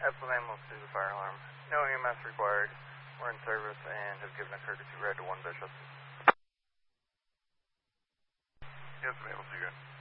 Epsilon ambulance to the fire alarm. No EMS required. We're in service and have given a courtesy ride to 1 Bishop. Yes, ma'am, we'll see you.